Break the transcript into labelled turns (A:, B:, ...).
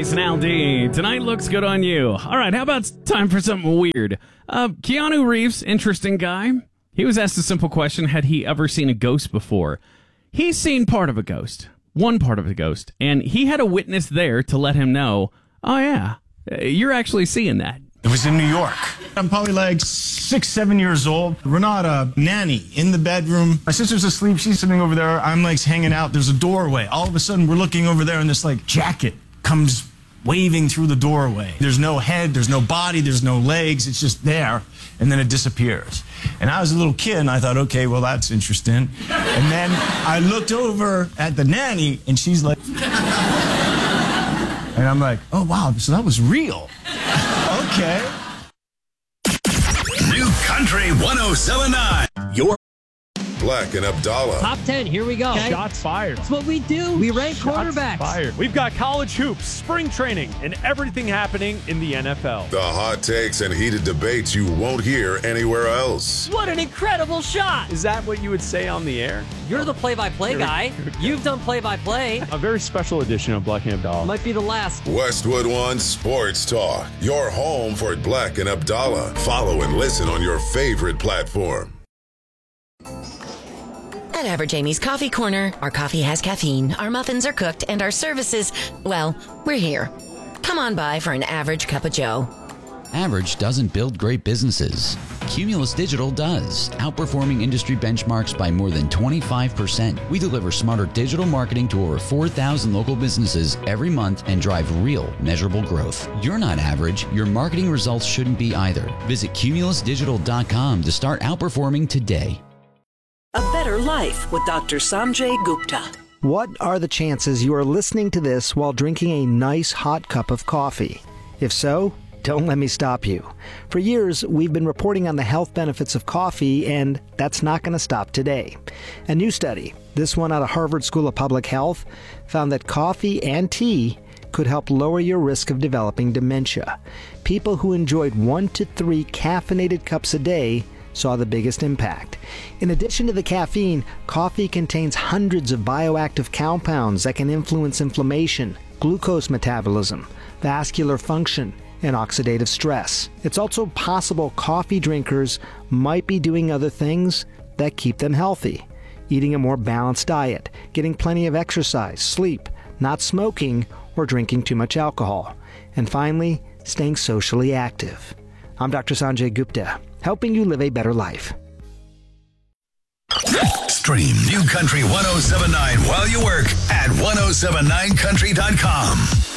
A: Jason Aldean. Tonight looks good on you. All right, how about time for something weird? Keanu Reeves, interesting guy. He was asked a simple question, had he ever seen a ghost before? He's seen part of a ghost, one part of a ghost, and he had a witness there to let him know, oh yeah, you're actually seeing that.
B: It was in New York. I'm probably like 6, 7 years old. Renata, nanny, in the bedroom. My sister's asleep. She's sitting over there. I'm like hanging out. There's a doorway. All of a sudden, we're looking over there, and this like jacket comes waving through the doorway. There's no head. There's no body. There's no legs. It's just there, and then it disappears. And I was a little kid, and I thought, okay, well, that's interesting. And then I looked over at the nanny, and she's like... And I'm like, oh, wow, so that was real. Okay.
C: New Country 107.9. Your Black and Abdallah.
D: Top 10, here we go.
E: Okay. Shots fired.
D: That's what we do. We rank quarterbacks.
E: Fired. We've got college hoops, spring training, and everything happening in the NFL.
C: The hot takes and heated debates you won't hear anywhere else.
D: What an incredible shot.
E: Is that what you would say on the air?
D: You're the play-by-play guy. You've done play-by-play.
E: A very special edition of Black and Abdallah.
D: Might be the last.
C: Westwood One Sports Talk. Your home for Black and Abdallah. Follow and listen on your favorite platform.
F: At Average Amy's Coffee Corner, our coffee has caffeine, our muffins are cooked, and our services, well, we're here. Come on by for an average cup of joe.
G: Average doesn't build great businesses. Cumulus Digital does, outperforming industry benchmarks by more than 25%. We deliver smarter digital marketing to over 4,000 local businesses every month and drive real, measurable growth. You're not average. Your marketing results shouldn't be either. Visit cumulusdigital.com to start outperforming today.
H: A Better Life with Dr. Sanjay Gupta.
I: What are the chances you are listening to this while drinking a nice hot cup of coffee? If so, don't let me stop you. For years, we've been reporting on the health benefits of coffee, and that's not going to stop today. A new study, this one out of Harvard School of Public Health, found that coffee and tea could help lower your risk of developing dementia. People who enjoyed 1 to 3 caffeinated cups a day saw the biggest impact. In addition to the caffeine, coffee contains hundreds of bioactive compounds that can influence inflammation, glucose metabolism, vascular function, and oxidative stress. It's also possible coffee drinkers might be doing other things that keep them healthy. Eating a more balanced diet, getting plenty of exercise, sleep, not smoking, or drinking too much alcohol. And finally, staying socially active. I'm Dr. Sanjay Gupta, helping you live a better life.
C: Stream New Country 107.9 while you work at 1079country.com.